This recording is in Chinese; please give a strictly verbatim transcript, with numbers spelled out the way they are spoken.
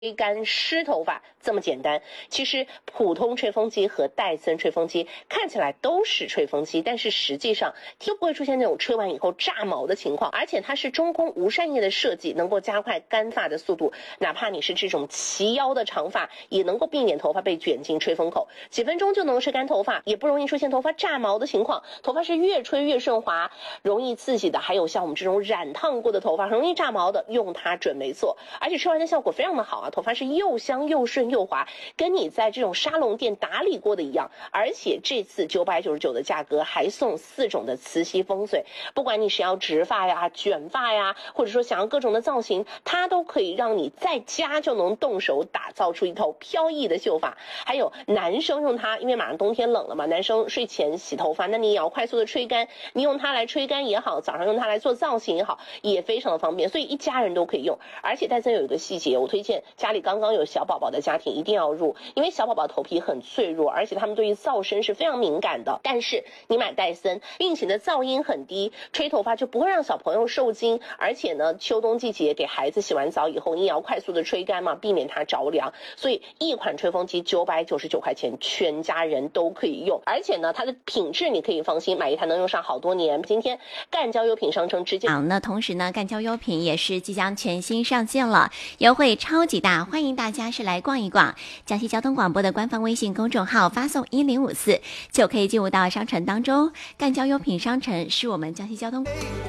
吹干湿头发这么简单。其实普通吹风机和戴森吹风机看起来都是吹风机，但是实际上就不会出现那种吹完以后炸毛的情况，而且它是中空无扇叶的设计，能够加快干发的速度，哪怕你是这种齐腰的长发，也能够避免头发被卷进吹风口，几分钟就能吹干头发，也不容易出现头发炸毛的情况。头发是越吹越顺滑，容易刺激的，还有像我们这种染烫过的头发容易炸毛的，用它准没错。而且吹完的效果非常的好啊，头发是又香又顺又滑，跟你在这种沙龙店打理过的一样。而且这次九百九十九的价格还送四种的磁吸风水，不管你是要直发呀、卷发呀，或者说想要各种的造型，它都可以让你在家就能动手打造出一头飘逸的秀发。还有男生用它，因为马上冬天冷了嘛，男生睡前洗头发，那你也要快速的吹干，你用它来吹干也好，早上用它来做造型也好，也非常的方便，所以一家人都可以用。而且戴森有一个细节，我推荐家里刚刚有小宝宝的家庭一定要入，因为小宝宝头皮很脆弱，而且他们对于噪声是非常敏感的。但是你买戴森，并且呢噪音很低，吹头发就不会让小朋友受惊。而且呢秋冬季节给孩子洗完澡以后，你也要快速的吹干嘛，避免它着凉。所以一款吹风机九百九十九块钱，全家人都可以用。而且呢它的品质你可以放心，买一台能用上好多年。今天赣交优品商城直接好，那同时呢赣交优品也是即将全新上线了，优惠超级大，欢迎大家是来逛一逛。江西交通广播的官方微信公众号发送一零五四就可以进入到商城当中。赣交优品商城是我们江西交通